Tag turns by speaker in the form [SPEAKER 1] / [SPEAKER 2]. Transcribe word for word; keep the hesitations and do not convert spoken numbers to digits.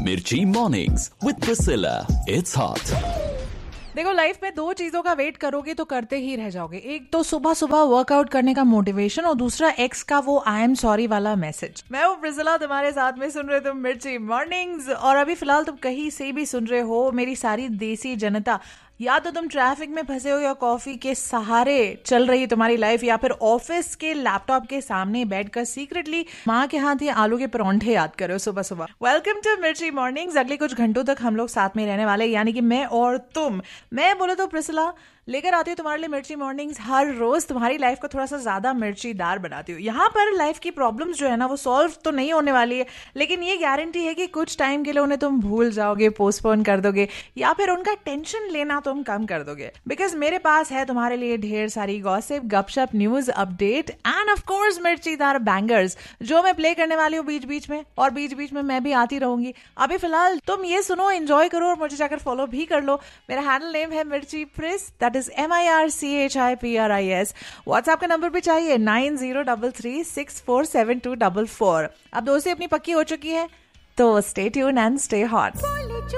[SPEAKER 1] Mirchi Mornings with Priscilla. It's hot.
[SPEAKER 2] देखो, life में दो चीजों का वेट करोगे तो करते ही रह जाओगे। एक तो सुबह सुबह वर्कआउट करने का मोटिवेशन और दूसरा एक्स का वो आई एम सॉरी वाला मैसेज। मैं वो प्रिसिला तुम्हारे साथ में सुन रहे तुम मिर्ची मॉर्निंग्स, और अभी फिलहाल तुम कहीं से भी सुन रहे हो मेरी सारी देसी जनता, या तो तुम ट्रैफिक में फंसे हो या कॉफी के सहारे चल रही तुम्हारी लाइफ, या फिर ऑफिस के लैपटॉप के सामने बैठकर सीक्रेटली माँ के हाथ ये आलू के परांठे याद करो सुबह सुबह। वेलकम टू मिर्ची मॉर्निंग्स। अगले कुछ घंटों तक हम लोग साथ में रहने वाले, यानी कि मैं और तुम। मैं बोले तो प्रिसिला लेकर आती हूँ तुम्हारे लिए मिर्ची मॉर्निंग्स हर रोज, तुम्हारी लाइफ को थोड़ा सा ज्यादा मिर्चीदार बनाती हूँ। यहाँ पर लाइफ की प्रॉब्लम्स जो है ना वो सॉल्व तो नहीं होने वाली है, लेकिन ये गारंटी है कि कुछ टाइम के लिए उन्हें तुम भूल जाओगे, पोस्टपोन कर दोगे, या फिर उनका टेंशन लेना तुम कम कर दोगे। बिकॉज मेरे पास है तुम्हारे लिए ढेर सारी गॉसिप, गपशप, news update end of course मिर्चीदार bangers जो मैं प्ले करने वाली हूँ बीच बीच में, और बीच बीच में मैं भी आती रहूंगी। अभी फिलहाल तुम ये सुनो, एंजॉय करो और मुझे जाकर फॉलो भी कर लो। मेरा हैंडल नेम है मिर्ची प्रिस, that is M I R C H I P R I S. WhatsApp का नंबर भी चाहिए nine zero three three six four seven to four four. अब दोस्ती अपनी पक्की हो चुकी है, तो stay tune and stay hot.